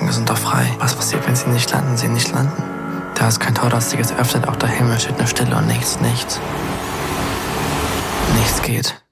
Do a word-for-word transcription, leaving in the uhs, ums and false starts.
Wolken sind doch frei. Was passiert, wenn sie nicht landen, sie nicht landen? Da ist kein Tor, das sich öffnet, auch der Himmel steht nur Stille und nichts, nichts. Nichts geht.